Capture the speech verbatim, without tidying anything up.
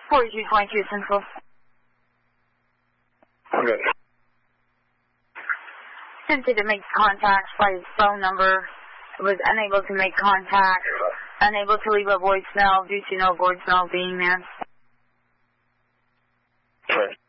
forty-two twenty-two Central. Okay. Attempted to make contact by his phone number. Was unable to make contact. Unable to leave a voicemail due to no voicemail being there. Right.